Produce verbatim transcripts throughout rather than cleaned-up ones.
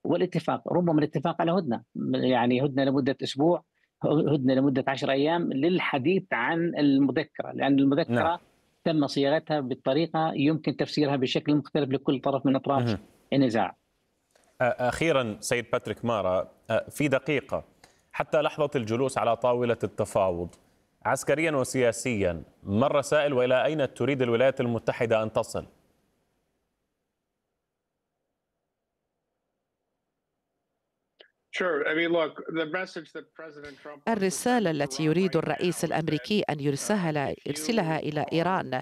والاتفاق، ربما الاتفاق على هدنة، يعني هدنة لمدة أسبوع، هدنة لمدة عشرة أيام للحديث عن المذكرة، لأن نعم. المذكرة تم صياغتها بطريقة يمكن تفسيرها بشكل مختلف لكل طرف من أطراف مهم. النزاع. أخيرا سيد باتريك مارا، في دقيقة، حتى لحظة الجلوس على طاولة التفاوض عسكريا وسياسيا، ما الرسائل وإلى أين تريد الولايات المتحدة أن تصل؟ الرسالة التي يريد الرئيس الأمريكي أن يرسلها يرسلها إلى إيران: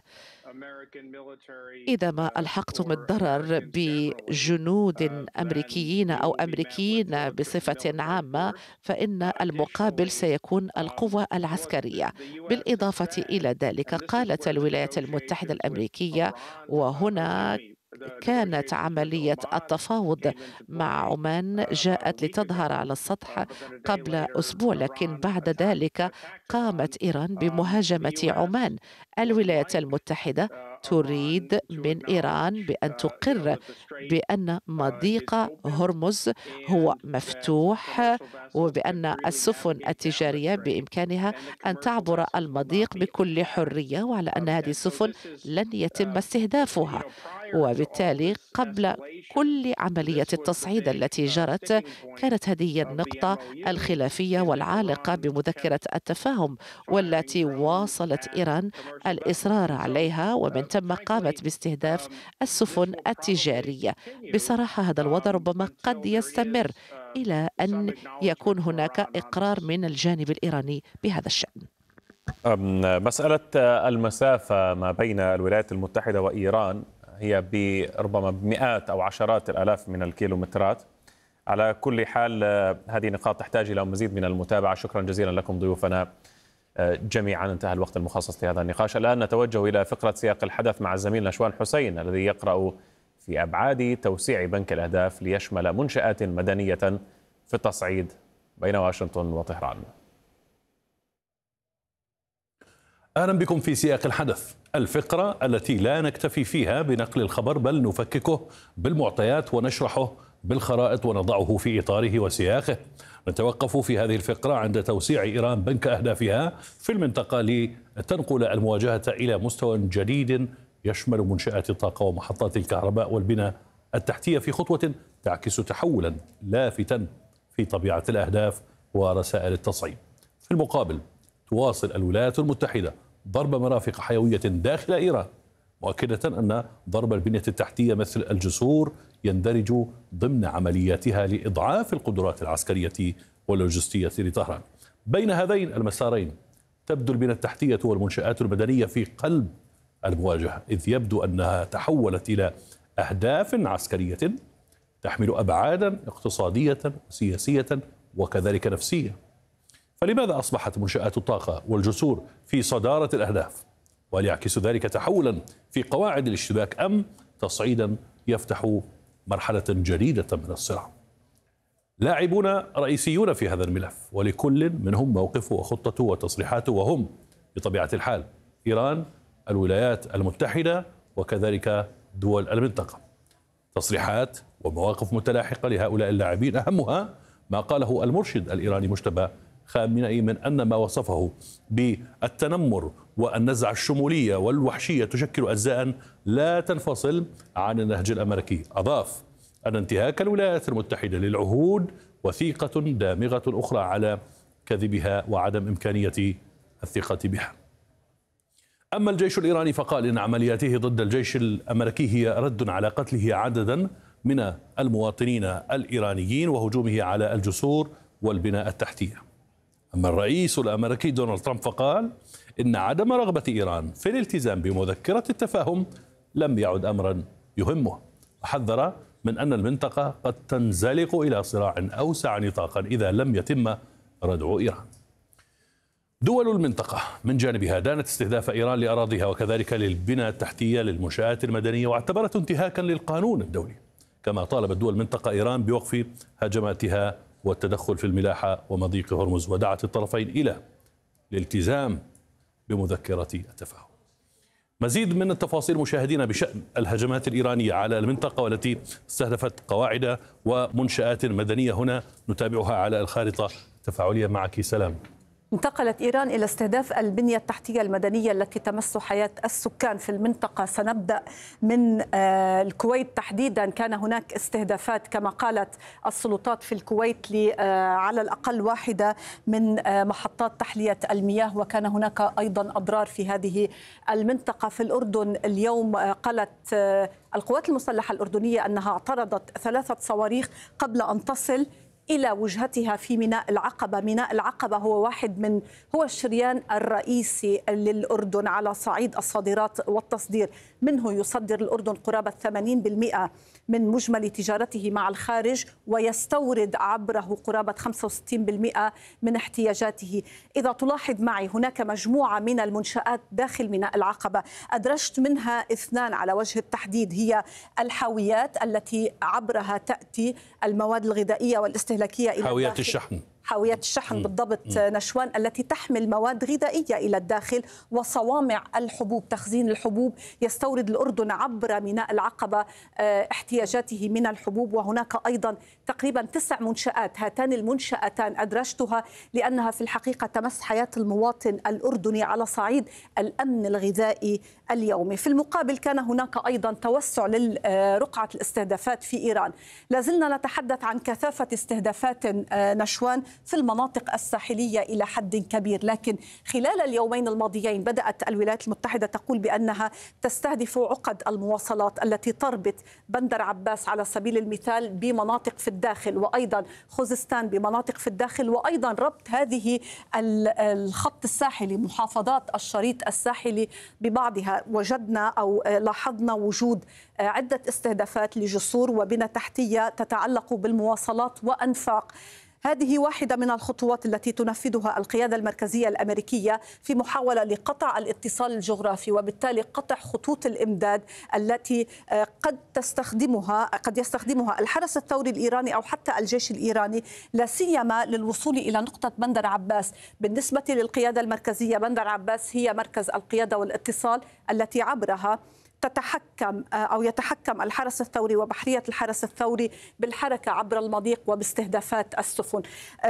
إذا ما ألحقتم الضرر بجنود أمريكيين أو أمريكيين بصفة عامة، فإن المقابل سيكون القوة العسكرية. بالإضافة إلى ذلك، قالت الولايات المتحدة الأمريكية، وهنا كانت عملية التفاوض مع عمان جاءت لتظهر على السطح قبل أسبوع، لكن بعد ذلك قامت إيران بمهاجمة عمان. الولايات المتحدة تريد من إيران بأن تقر بأن مضيق هرمز هو مفتوح، وبأن السفن التجارية بإمكانها أن تعبر المضيق بكل حرية، وعلى أن هذه السفن لن يتم استهدافها. وبالتالي قبل كل عملية التصعيد التي جرت كانت هذه النقطة الخلافية والعالقة بمذكرة التفاهم، والتي واصلت إيران الإصرار عليها، ومن ثم قامت باستهداف السفن التجارية. بصراحة هذا الوضع ربما قد يستمر إلى أن يكون هناك إقرار من الجانب الإيراني بهذا الشأن. مسألة المسافة ما بين الولايات المتحدة وإيران هي بربما بمئات أو عشرات الآلاف من الكيلومترات. على كل حال هذه نقاط تحتاج إلى مزيد من المتابعة. شكرا جزيلا لكم ضيوفنا جميعا. انتهى الوقت المخصص لهذا النقاش. الآن نتوجه إلى فقرة سياق الحدث مع الزميل نشوان حسين الذي يقرأ في أبعاد توسيع بنك الأهداف ليشمل منشآت مدنية في التصعيد بين واشنطن وطهران. أهلا بكم في سياق الحدث، الفقرة التي لا نكتفي فيها بنقل الخبر بل نفككه بالمعطيات ونشرحه بالخرائط ونضعه في إطاره وسياقه. نتوقف في هذه الفقرة عند توسيع إيران بنك أهدافها في المنطقة لتنقل المواجهة إلى مستوى جديد يشمل منشآت الطاقة ومحطات الكهرباء والبنى التحتية، في خطوة تعكس تحولا لافتا في طبيعة الأهداف ورسائل التصعيد. في المقابل تواصل الولايات المتحدة ضرب مرافق حيوية داخل إيران، مؤكدة أن ضرب البنية التحتية مثل الجسور يندرج ضمن عملياتها لإضعاف القدرات العسكرية واللوجستية لطهران. بين هذين المسارين تبدو البنية التحتية والمنشآت المدنية في قلب المواجهة، إذ يبدو أنها تحولت إلى أهداف عسكرية تحمل أبعادا اقتصادية وسياسية وكذلك نفسية. فلماذا أصبحت منشآت الطاقة والجسور في صدارة الأهداف؟ وهل يعكس ذلك تحولا في قواعد الاشتباك أم تصعيدا يفتح مرحلة جديدة من الصراع؟ لاعبون رئيسيون في هذا الملف، ولكل منهم موقفه وخطته وتصريحاته، وهم بطبيعة الحال إيران، الولايات المتحدة، وكذلك دول المنطقة. تصريحات ومواقف متلاحقة لهؤلاء اللاعبين، أهمها ما قاله المرشد الإيراني مجتبى خامنئي من أن ما وصفه بالتنمر والنزعة الشمولية والوحشية تشكل أجزاء لا تنفصل عن النهج الأمريكي. أضاف أن انتهاك الولايات المتحدة للعهود وثيقة دامغة أخرى على كذبها وعدم إمكانية الثقة بها. أما الجيش الإيراني فقال إن عملياته ضد الجيش الأمريكي هي رد على قتله عددا من المواطنين الإيرانيين وهجومه على الجسور والبناء التحتية. أما الرئيس الأمريكي دونالد ترامب فقال إن عدم رغبة إيران في الالتزام بمذكرة التفاهم لم يعد أمرا يهمه، وحذر من أن المنطقة قد تنزلق إلى صراع أوسع نطاقا إذا لم يتم ردع إيران. دول المنطقة من جانبها دانت استهداف إيران لأراضيها وكذلك للبنى التحتية للمنشآت المدنية، واعتبرته انتهاكا للقانون الدولي، كما طالبت دول المنطقة إيران بوقف هجماتها والتدخل في الملاحة ومضيق هرمز، ودعت الطرفين إلى الالتزام بمذكرة التفاهم. مزيد من التفاصيل مشاهدينا بشأن الهجمات الإيرانية على المنطقة والتي استهدفت قواعد ومنشآت مدنية هنا نتابعها على الخارطة التفاعلية معك سلام. انتقلت إيران إلى استهداف البنية التحتية المدنية التي تمس حياة السكان في المنطقة. سنبدأ من الكويت تحديدا. كان هناك استهدافات كما قالت السلطات في الكويت على الأقل واحدة من محطات تحلية المياه، وكان هناك أيضا أضرار في هذه المنطقة. في الأردن اليوم قالت القوات المسلحة الأردنية أنها اعترضت ثلاثة صواريخ قبل أن تصل إلى وجهتها في ميناء العقبة. ميناء العقبة هو واحد من هو الشريان الرئيسي للأردن على صعيد الصادرات والتصدير، منه يصدر الأردن قرابة ثمانين بالمئة من مجمل تجارته مع الخارج، ويستورد عبره قرابة خمسة وستين بالمئة من احتياجاته. إذا تلاحظ معي هناك مجموعة من المنشآت داخل ميناء العقبة، أدرجت منها اثنان على وجه التحديد، هي الحاويات التي عبرها تأتي المواد الغذائية والاستهلاكية إلى حاويات الداخل. الشحن حاويات الشحن بالضبط نشوان، التي تحمل مواد غذائية إلى الداخل، وصوامع الحبوب، تخزين الحبوب. يستورد الأردن عبر ميناء العقبة احتياجاته من الحبوب. وهناك أيضا تقريبا تسع منشآت، هاتان المنشأتان أدرجتها لأنها في الحقيقة تمس حياة المواطن الأردني على صعيد الأمن الغذائي اليومي. في المقابل كان هناك أيضا توسع لرقعة الاستهدافات في إيران. لازلنا نتحدث عن كثافة استهدافات نشوان في المناطق الساحلية إلى حد كبير، لكن خلال اليومين الماضيين بدأت الولايات المتحدة تقول بأنها تستهدف عقد المواصلات التي تربط بندر عباس على سبيل المثال بمناطق في الداخل، وأيضا خوزستان بمناطق في الداخل، وأيضا ربط هذه الخط الساحلي، محافظات الشريط الساحلي ببعضها. وجدنا أو لاحظنا وجود عدة استهدافات لجسور وبنى تحتية تتعلق بالمواصلات وأنفاق. هذه واحدة من الخطوات التي تنفذها القيادة المركزية الأمريكية في محاولة لقطع الاتصال الجغرافي، وبالتالي قطع خطوط الإمداد التي قد تستخدمها قد يستخدمها الحرس الثوري الإيراني أو حتى الجيش الإيراني، لا سيما للوصول إلى نقطة بندر عباس. بالنسبة للقيادة المركزية، بندر عباس هي مركز القيادة والاتصال التي عبرها تتحكم أو يتحكم الحرس الثوري وبحرية الحرس الثوري بالحركة عبر المضيق وباستهدافات السفن.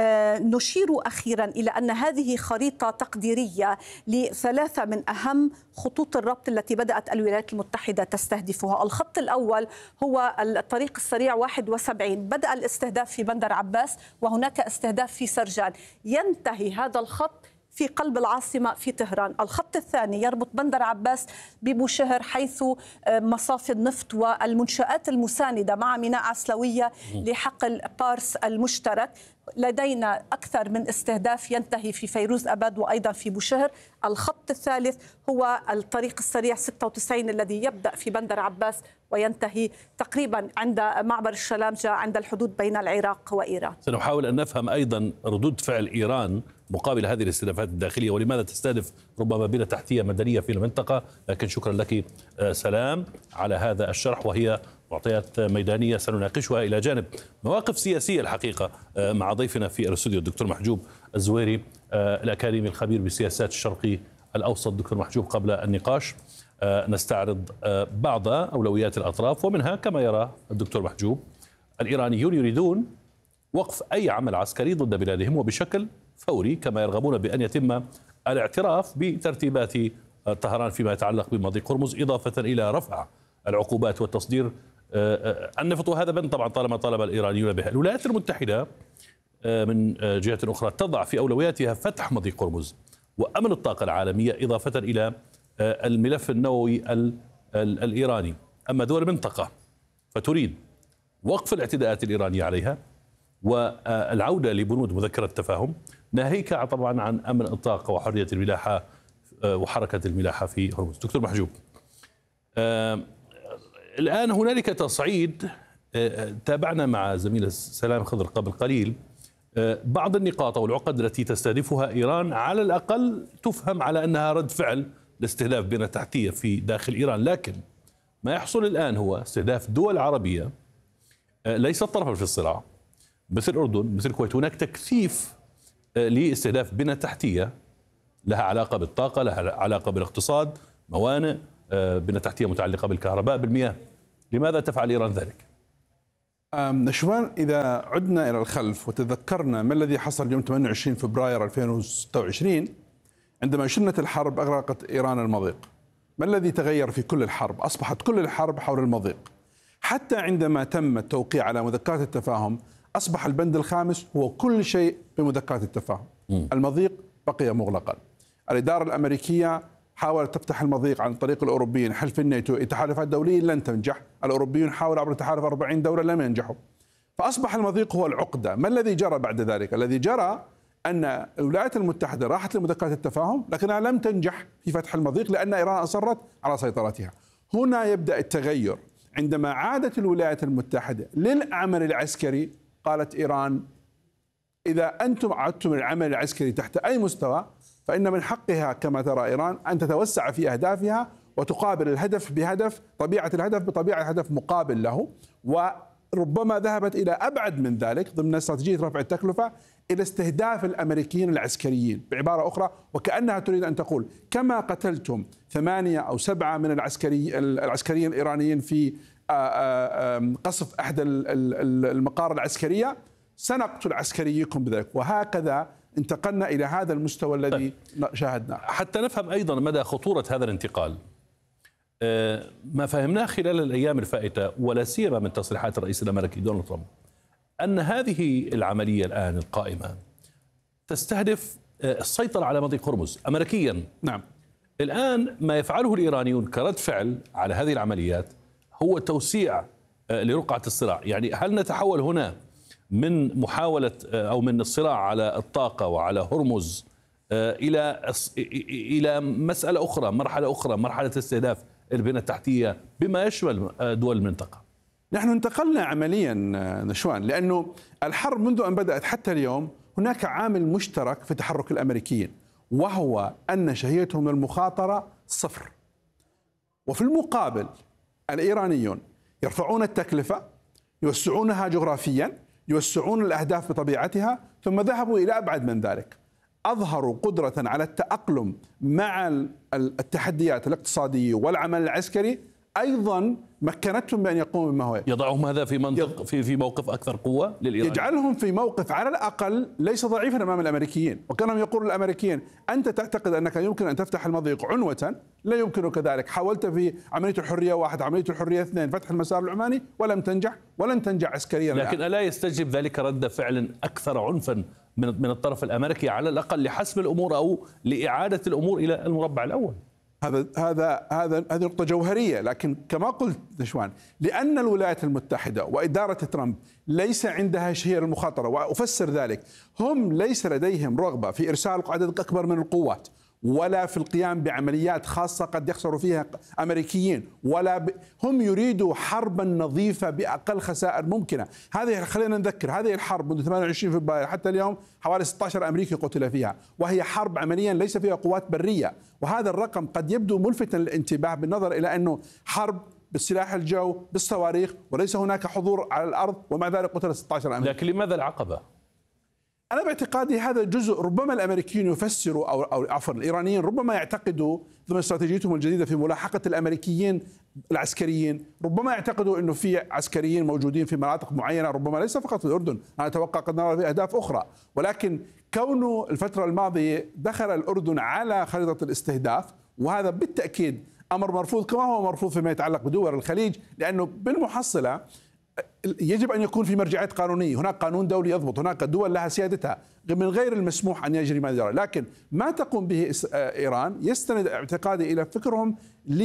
نشير أخيرا إلى أن هذه خريطة تقديرية لثلاثة من أهم خطوط الربط التي بدأت الولايات المتحدة تستهدفها. الخط الأول هو الطريق السريع واحد وسبعين، بدأ الاستهداف في بندر عباس وهناك استهداف في سرجان. ينتهي هذا الخط في قلب العاصمة في طهران. الخط الثاني يربط بندر عباس ببوشهر، حيث مصافي النفط والمنشآت المساندة مع ميناء عسلوية لحقل بارس المشترك. لدينا أكثر من استهداف ينتهي في فيروز أباد وأيضا في بوشهر. الخط الثالث هو الطريق السريع ستة وتسعين الذي يبدأ في بندر عباس وينتهي تقريبا عند معبر الشلامجة عند الحدود بين العراق وإيران. سنحاول أن نفهم أيضا ردود فعل إيران مقابل هذه الاستهدافات الداخلية، ولماذا تستهدف ربما بنى تحتية مدنية في المنطقة. لكن شكرا لك سلام على هذا الشرح، وهي معطيات ميدانية سنناقشها إلى جانب مواقف سياسية الحقيقة مع ضيفنا في الاستوديو الدكتور محجوب الزويري الأكاديمي الخبير بالسياسات الشرقي الأوسط. دكتور محجوب، قبل النقاش نستعرض بعض أولويات الأطراف، ومنها كما يرى الدكتور محجوب الإيرانيون يريدون وقف أي عمل عسكري ضد بلادهم وبشكل فوري، كما يرغبون بأن يتم الاعتراف بترتيبات طهران فيما يتعلق بمضيق هرمز، إضافة إلى رفع العقوبات والتصدير النفط. وهذا بند طبعا طالما طالب الإيرانيون به. الولايات المتحدة من جهة أخرى تضع في أولوياتها فتح مضيق هرمز وأمن الطاقة العالمية، إضافة إلى الملف النووي الإيراني. أما دول المنطقة فتريد وقف الاعتداءات الإيرانية عليها والعودة لبنود مذكرة التفاهم، ناهيك طبعا عن أمن الطاقة وحرية الملاحة وحركة الملاحة في هرمز. دكتور محجوب، الآن هنالك تصعيد، تابعنا مع زميل سلام خضر قبل قليل بعض النقاط والعقد التي تستهدفها إيران، على الأقل تفهم على أنها رد فعل لاستهداف بنى تحتية في داخل إيران. لكن ما يحصل الآن هو استهداف دول عربية ليست طرفا في الصراع، مثل الأردن مثل الكويت. هناك تكثيف لاستهداف بنى تحتية لها علاقة بالطاقة، لها علاقة بالاقتصاد، موانئ، بنى تحتية متعلقة بالكهرباء بالمياه. لماذا تفعل إيران ذلك؟ نشوان، إذا عدنا إلى الخلف وتذكرنا ما الذي حصل يوم ثمانية وعشرين فبراير ألفين وستة وعشرين عندما شنت الحرب أغرقت إيران المضيق، ما الذي تغير في كل الحرب؟ أصبحت كل الحرب حول المضيق. حتى عندما تم التوقيع على مذكرات التفاهم أصبح البند الخامس هو كل شيء بمذكرات التفاهم. م. المضيق بقي مغلقا. الإدارة الأمريكية حاولت تفتح المضيق عن طريق الأوروبيين، حلف الناتو، التحالفات الدولية لن تنجح، الأوروبيون حاولوا عبر تحالف أربعين دولة لم ينجحوا، فأصبح المضيق هو العقدة. ما الذي جرى بعد ذلك؟ الذي جرى أن الولايات المتحدة راحت لمذكرات التفاهم لكنها لم تنجح في فتح المضيق لأن إيران أصرت على سيطرتها. هنا يبدأ التغير. عندما عادت الولايات المتحدة للعمل العسكري قالت إيران إذا أنتم عدتم العمل العسكري تحت أي مستوى فإن من حقها كما ترى إيران أن تتوسع في أهدافها وتقابل الهدف بهدف، طبيعة الهدف بطبيعة هدف مقابل له، وربما ذهبت إلى أبعد من ذلك ضمن استراتيجية رفع التكلفة إلى استهداف الأمريكيين العسكريين. بعبارة أخرى وكأنها تريد أن تقول كما قتلتم ثمانية أو سبعة من العسكري العسكريين الإيرانيين في قصف أحد المقار العسكرية سنقتل عسكريكم بذلك، وهكذا انتقلنا إلى هذا المستوى الذي شاهدناه. حتى نفهم أيضا مدى خطورة هذا الانتقال، ما فهمناه خلال الأيام الفائتة ولا سيما من تصريحات الرئيس الأمريكي دونالد ترامب أن هذه العملية الآن القائمة تستهدف السيطرة على مضيق هرمز أمريكيا. نعم. الآن ما يفعله الإيرانيون كرد فعل على هذه العمليات هو توسيع لرقعة الصراع. يعني هل نتحول هنا من محاولة أو من الصراع على الطاقة وعلى هرمز إلى إلى مسألة أخرى، مرحلة أخرى، مرحلة استهداف البنى التحتية بما يشمل دول المنطقة؟ نحن انتقلنا عمليا نشوان، لأنه الحرب منذ أن بدأت حتى اليوم هناك عامل مشترك في تحرك الأمريكيين وهو أن شهيتهم للمخاطرة صفر، وفي المقابل الإيرانيون يرفعون التكلفة، يوسعونها جغرافيا، يوسعون الأهداف بطبيعتها، ثم ذهبوا إلى أبعد من ذلك. أظهروا قدرة على التأقلم مع التحديات الاقتصادية والعمل العسكري، أيضا مكنتهم بأن يقوموا بما هو. يضعهم هذا في منطق في في موقف أكثر قوة للإيران، يجعلهم في موقف على الأقل ليس ضعيفا أمام الأمريكيين. وكانوا يقولون الأمريكيين أنت تعتقد أنك يمكن أن تفتح المضيق عنوة، لا يمكنك ذلك. حاولت في عملية الحرية واحد، عملية الحرية اثنين، فتح المسار العماني ولم تنجح ولن تنجح عسكريا. لكن ألا يستجب ذلك رد فعل أكثر عنفا من من الطرف الأمريكي على الأقل لحسم الأمور أو لإعادة الأمور إلى المربع الأول؟ هذا هذا هذا هذه نقطة جوهرية، لكن كما قلت نشوان لأن الولايات المتحدة وإدارة ترامب ليس عندها شيء المخاطرة، وأفسر ذلك، هم ليس لديهم رغبة في إرسال عدد أكبر من القوات ولا في القيام بعمليات خاصة قد يخسروا فيها أمريكيين، ولا ب... هم يريدوا حربا نظيفة بأقل خسائر ممكنة. هذه خلينا نذكر هذه الحرب منذ ثمانية وعشرين فبراير حتى اليوم حوالي ستة عشر أمريكي قتل فيها، وهي حرب عمليا ليس فيها قوات برية. وهذا الرقم قد يبدو ملفتا للانتباه بالنظر إلى أنه حرب بالسلاح الجو بالصواريخ وليس هناك حضور على الأرض، ومع ذلك قتل ستة عشر أمريكي. لكن لماذا العقبة؟ أنا باعتقادي هذا جزء، ربما الأمريكيين يفسروا أو أو عفوا الإيرانيين ربما يعتقدوا ضمن استراتيجيتهم الجديدة في ملاحقة الأمريكيين العسكريين، ربما يعتقدوا أنه في عسكريين موجودين في مناطق معينة، ربما ليس فقط في الأردن، أنا أتوقع قد نرى في أهداف أخرى، ولكن كونه الفترة الماضية دخل الأردن على خريطة الاستهداف، وهذا بالتأكيد أمر مرفوض كما هو مرفوض فيما يتعلق بدول الخليج، لأنه بالمحصلة يجب أن يكون في مرجعيات قانونية، هناك قانون دولي يضبط، هناك دول لها سيادتها، من غير المسموح أن يجري ما جرى. لكن ما تقوم به إيران يستند اعتقادي إلى فكرهم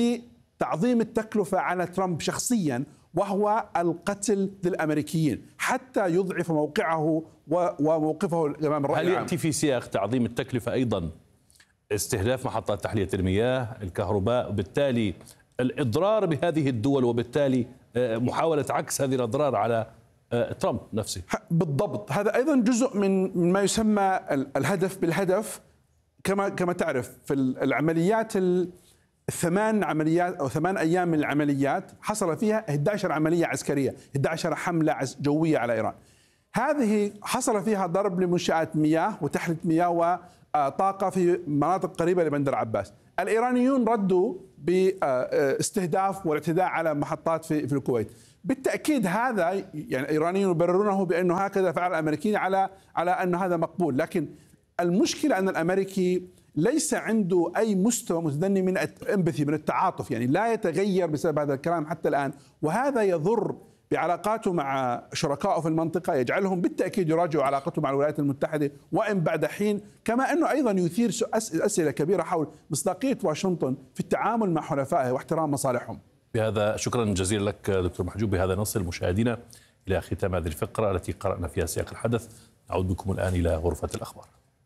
لتعظيم التكلفة على ترامب شخصيا، وهو القتل للأمريكيين حتى يضعف موقعه وموقفه أمام الرأي العام. هل يأتي في سياق تعظيم التكلفة أيضا استهداف محطات تحلية المياه، الكهرباء، وبالتالي الإضرار بهذه الدول وبالتالي محاولة عكس هذه الأضرار على ترامب نفسه؟ بالضبط، هذا أيضا جزء من ما يسمى الهدف بالهدف. كما كما تعرف في العمليات الثمان عمليات أو ثمان أيام من العمليات حصل فيها إحدى عشرة عملية عسكرية، إحدى عشرة حملة جوية على إيران. هذه حصل فيها ضرب لمنشآت مياه وتحلية مياه وطاقة في مناطق قريبة لبندر عباس. الإيرانيون ردوا باستهداف والاعتداء على محطات في في الكويت. بالتأكيد هذا يعني الإيرانيون يبررونه بأنه هكذا فعل الأمريكيين على على أن هذا مقبول، لكن المشكلة أن الأمريكي ليس عنده أي مستوى متدني من الامباثي، من التعاطف، يعني لا يتغير بسبب هذا الكلام حتى الآن، وهذا يضر بعلاقاته مع شركائه في المنطقة، يجعلهم بالتأكيد يراجعوا علاقتهم مع الولايات المتحدة وإن بعد حين، كما أنه أيضا يثير أسئلة كبيرة حول مصداقية واشنطن في التعامل مع حلفائه واحترام مصالحهم. بهذا شكرا جزيلا لك دكتور محجوب. بهذا نصل مشاهدينا إلى ختام هذه الفقرة التي قرأنا فيها سياق الحدث. نعود بكم الآن إلى غرفة الأخبار.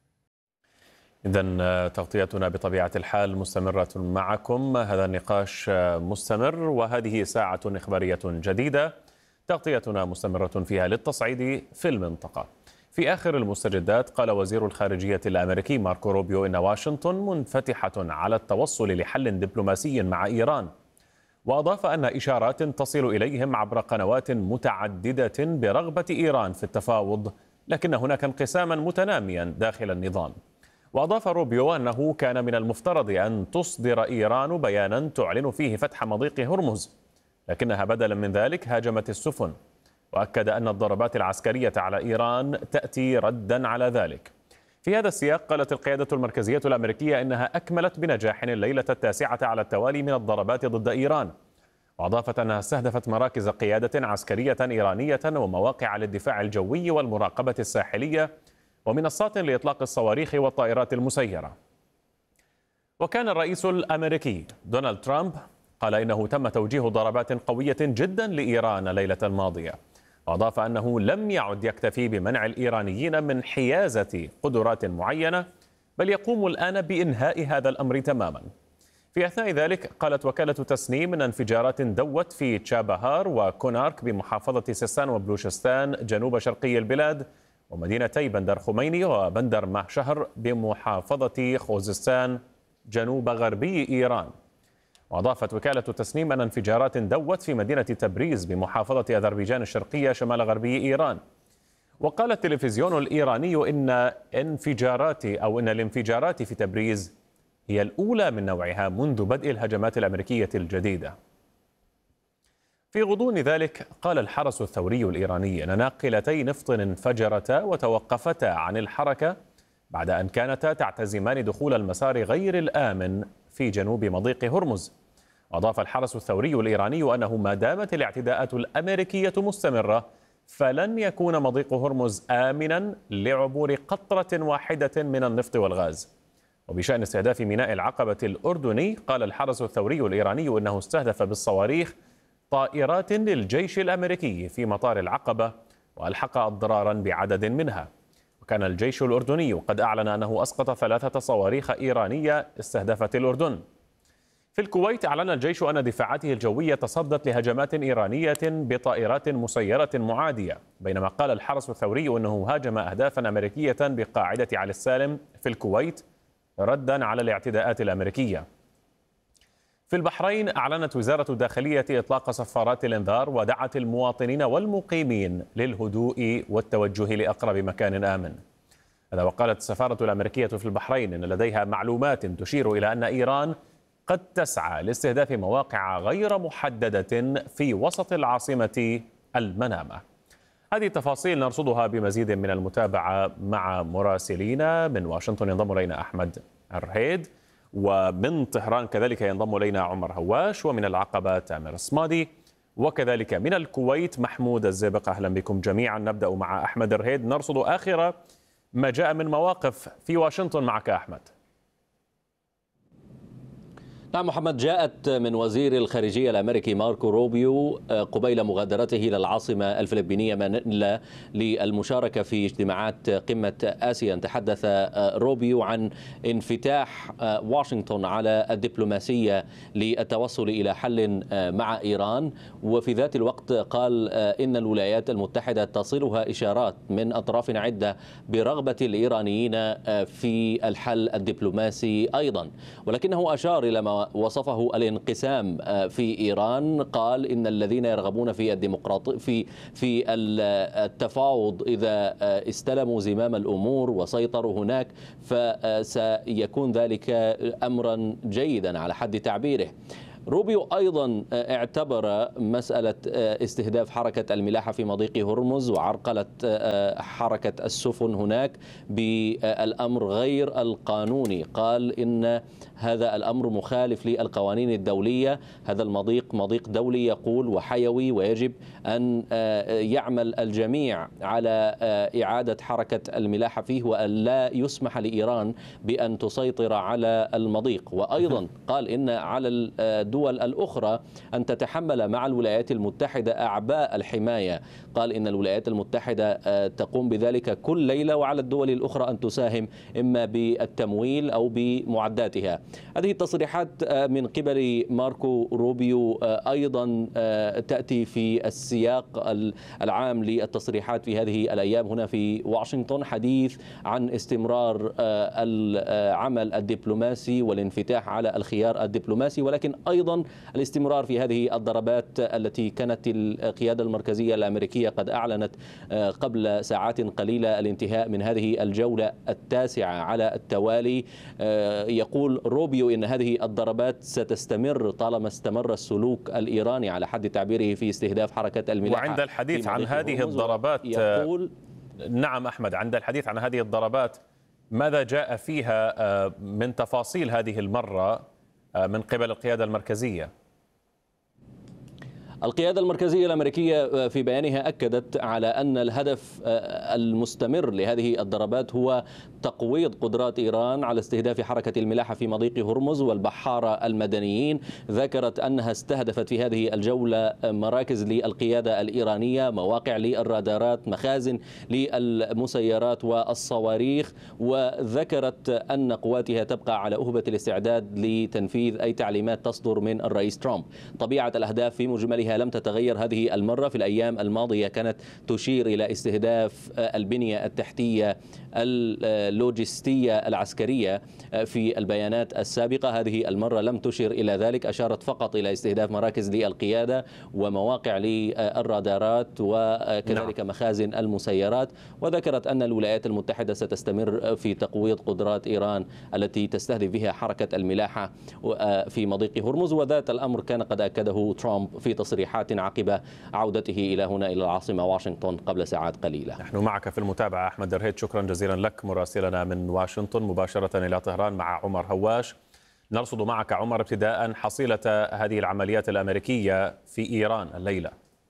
إذن تغطيتنا بطبيعة الحال مستمرة معكم، هذا النقاش مستمر وهذه ساعة إخبارية جديدة تغطيتنا مستمرة فيها للتصعيد في المنطقة. في آخر المستجدات قال وزير الخارجية الأمريكي ماركو روبيو إن واشنطن منفتحة على التوصل لحل دبلوماسي مع إيران، وأضاف أن إشارات تصل إليهم عبر قنوات متعددة برغبة إيران في التفاوض، لكن هناك انقساما متناميا داخل النظام. وأضاف روبيو أنه كان من المفترض أن تصدر إيران بيانا تعلن فيه فتح مضيق هرمز، لكنها بدلا من ذلك هاجمت السفن، وأكد أن الضربات العسكرية على إيران تأتي ردا على ذلك. في هذا السياق قالت القيادة المركزية الأمريكية إنها أكملت بنجاح الليلة التاسعة على التوالي من الضربات ضد إيران، وأضافت أنها استهدفت مراكز قيادة عسكرية إيرانية ومواقع للدفاع الجوي والمراقبة الساحلية ومنصات لإطلاق الصواريخ والطائرات المسيرة. وكان الرئيس الأمريكي دونالد ترامب قال إنه تم توجيه ضربات قوية جدا لإيران ليلة الماضية، وأضاف أنه لم يعد يكتفي بمنع الإيرانيين من حيازة قدرات معينة، بل يقوم الآن بإنهاء هذا الأمر تماما. في أثناء ذلك قالت وكالة تسنيم أن انفجارات دوت في تشابهار وكونارك بمحافظة سيستان وبلوشستان جنوب شرقي البلاد ومدينتي بندر خميني وبندر ماشهر بمحافظة خوزستان جنوب غربي إيران. وأضافت وكالة تسنيم أن انفجارات دوت في مدينة تبريز بمحافظة أذربيجان الشرقية شمال غربي إيران. وقال التلفزيون الإيراني إن انفجارات أو إن الانفجارات في تبريز هي الأولى من نوعها منذ بدء الهجمات الأمريكية الجديدة. في غضون ذلك قال الحرس الثوري الإيراني أن ناقلتي نفط انفجرتا وتوقفتا عن الحركة بعد أن كانتا تعتزمان دخول المسار غير الآمن في جنوب مضيق هرمز. وأضاف الحرس الثوري الإيراني أنه ما دامت الاعتداءات الأمريكية مستمرة فلن يكون مضيق هرمز آمنا لعبور قطرة واحدة من النفط والغاز. وبشأن استهداف ميناء العقبة الأردني قال الحرس الثوري الإيراني أنه استهدف بالصواريخ طائرات للجيش الأمريكي في مطار العقبة وألحق أضرارا بعدد منها. وكان الجيش الأردني قد أعلن أنه أسقط ثلاثة صواريخ إيرانية استهدفت الأردن. في الكويت أعلن الجيش أن دفاعاته الجوية تصدت لهجمات إيرانية بطائرات مسيرة معادية، بينما قال الحرس الثوري أنه هاجم أهدافا أمريكية بقاعدة علي السالم في الكويت ردا على الاعتداءات الأمريكية. في البحرين أعلنت وزارة الداخلية إطلاق صفارات الإنذار ودعت المواطنين والمقيمين للهدوء والتوجه لأقرب مكان آمن. هذا وقالت السفارة الأمريكية في البحرين أن لديها معلومات تشير إلى أن إيران قد تسعى لاستهداف مواقع غير محددة في وسط العاصمة المنامة. هذه التفاصيل نرصدها بمزيد من المتابعة مع مراسلينا من واشنطن. ينضم إلينا أحمد الرهيد، ومن طهران كذلك ينضم إلينا عمر هواش، ومن العقبة تامر الصمادي، وكذلك من الكويت محمود الزبق. أهلا بكم جميعا. نبدأ مع أحمد الرهيد نرصد آخر ما جاء من مواقف في واشنطن. معك أحمد. نعم محمد، جاءت من وزير الخارجية الأمريكي ماركو روبيو قبيل مغادرته إلى العاصمة الفلبينية مانيلا للمشاركة في اجتماعات قمة آسيا. تحدث روبيو عن انفتاح واشنطن على الدبلوماسية للتوصل إلى حل مع إيران، وفي ذات الوقت قال إن الولايات المتحدة تصلها إشارات من أطراف عدة برغبة الإيرانيين في الحل الدبلوماسي أيضا، ولكنه أشار إلى ما ما وصفه الانقسام في إيران. قال إن الذين يرغبون في الديمقراطية في في التفاوض إذا استلموا زمام الأمور وسيطروا هناك فسيكون ذلك أمرا جيدا على حد تعبيره. روبيو أيضا اعتبر مسألة استهداف حركة الملاحة في مضيق هرمز وعرقلة حركة السفن هناك بالأمر غير القانوني. قال إن هذا الأمر مخالف للقوانين الدولية، هذا المضيق مضيق دولي يقول وحيوي، ويجب أن يعمل الجميع على إعادة حركة الملاحة فيه وأن لا يسمح لإيران بأن تسيطر على المضيق. وأيضا قال إن على الدول الأخرى أن تتحمل مع الولايات المتحدة أعباء الحماية. قال إن الولايات المتحدة تقوم بذلك كل ليلة، وعلى الدول الأخرى أن تساهم إما بالتمويل أو بمعداتها. هذه التصريحات من قبل ماركو روبيو أيضا تأتي في السياق العام للتصريحات في هذه الأيام هنا في واشنطن، حديث عن استمرار العمل الدبلوماسي والانفتاح على الخيار الدبلوماسي، ولكن أيضا الاستمرار في هذه الضربات التي كانت القيادة المركزية الأمريكية قد أعلنت قبل ساعات قليلة الانتهاء من هذه الجولة التاسعة على التوالي. يقول روبيو إن هذه الضربات ستستمر طالما استمر السلوك الإيراني على حد تعبيره في استهداف حركة الملاحة. وعند الحديث عن هذه الضربات يقول نعم أحمد، عند الحديث عن هذه الضربات ماذا جاء فيها من تفاصيل هذه المرة من قبل القيادة المركزية؟ القيادة المركزية الأمريكية في بيانها أكدت على أن الهدف المستمر لهذه الضربات هو تقويض قدرات إيران على استهداف حركة الملاحة في مضيق هرمز والبحارة المدنيين. ذكرت أنها استهدفت في هذه الجولة مراكز للقيادة الإيرانية، مواقع للرادارات، مخازن للمسيرات والصواريخ، وذكرت أن قواتها تبقى على أهبة الاستعداد لتنفيذ أي تعليمات تصدر من الرئيس ترامب. طبيعة الأهداف في مجملها لم تتغير هذه المرة. في الأيام الماضية كانت تشير إلى استهداف البنية التحتية اللوجستية العسكرية في البيانات السابقة. هذه المرة لم تشر إلى ذلك، أشارت فقط إلى استهداف مراكز للقيادة ومواقع للرادارات وكذلك نعم. مخازن المسيرات. وذكرت أن الولايات المتحدة ستستمر في تقويض قدرات إيران التي تستهدف بها حركة الملاحة في مضيق هرمز. وذات الأمر كان قد أكده ترامب في تصريحات عقب عودته إلى هنا إلى العاصمة واشنطن قبل ساعات قليلة. نحن معك في المتابعة أحمد درهيت، شكرا جزيلا لك مراسلنا من واشنطن مباشرة إلى طهران مع عمر هواش. نرصد معك عمر ابتداء حصيلة هذه العمليات الأمريكية في إيران الليلة.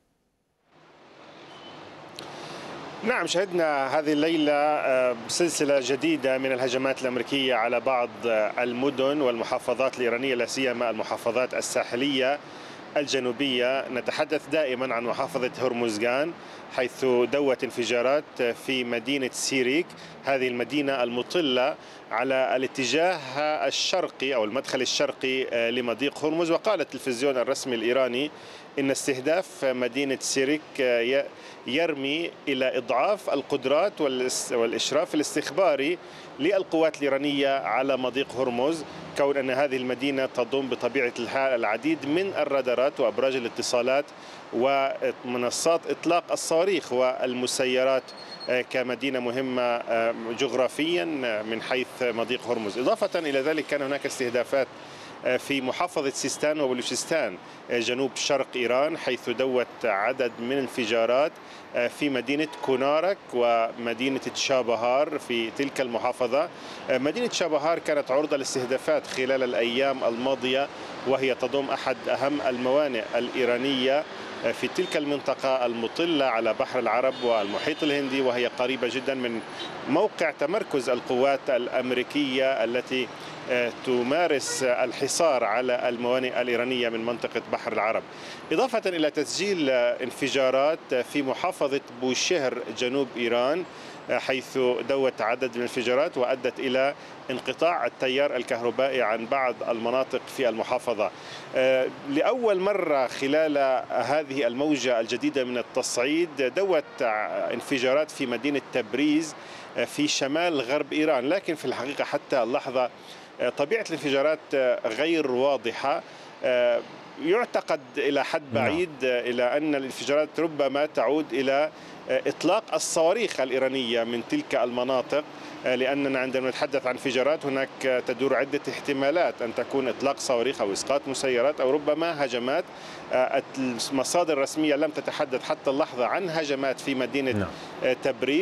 نعم، شهدنا هذه الليلة سلسلة جديدة من الهجمات الأمريكية على بعض المدن والمحافظات الإيرانية، لا سيما المحافظات الساحلية الجنوبية. نتحدث دائما عن محافظة هرمزغان حيث دوت انفجارات في مدينة سيريك، هذه المدينة المطلة على الاتجاه الشرقي أو المدخل الشرقي لمضيق هرمز. وقال التلفزيون الرسمي الإيراني إن استهداف مدينة سيريك يرمي إلى إضعاف القدرات والإشراف الاستخباري للقوات الإيرانية على مضيق هرمز، كون أن هذه المدينة تضم بطبيعة الحال العديد من الرادارات وأبراج الاتصالات ومنصات إطلاق الصواريخ والمسيرات كمدينة مهمة جغرافيا من حيث مضيق هرمز. إضافة إلى ذلك كان هناك استهدافات في محافظة سيستان وبلوشستان جنوب شرق إيران، حيث دوت عدد من انفجارات في مدينة كونارك ومدينة تشابهار في تلك المحافظة. مدينة تشابهار كانت عرضة لاستهدافات خلال الأيام الماضية، وهي تضم أحد أهم الموانئ الإيرانية في تلك المنطقة المطلة على بحر العرب والمحيط الهندي، وهي قريبة جدا من موقع تمركز القوات الأمريكية التي تمارس الحصار على الموانئ الإيرانية من منطقة بحر العرب. إضافة إلى تسجيل انفجارات في محافظة بوشهر جنوب إيران، حيث دوت عدد من الانفجارات وأدت إلى انقطاع التيار الكهربائي عن بعض المناطق في المحافظة. لأول مرة خلال هذه الموجة الجديدة من التصعيد دوت انفجارات في مدينة تبريز في شمال غرب إيران، لكن في الحقيقة حتى اللحظة طبيعة الانفجارات غير واضحة. يعتقد إلى حد بعيد إلى أن الانفجارات ربما تعود إلى إطلاق الصواريخ الإيرانية من تلك المناطق، لأننا عندما نتحدث عن انفجارات هناك تدور عدة احتمالات، أن تكون إطلاق صواريخ أو إسقاط مسيرات أو ربما هجمات. المصادر الرسمية لم تتحدث حتى اللحظة عن هجمات في مدينة تبريز.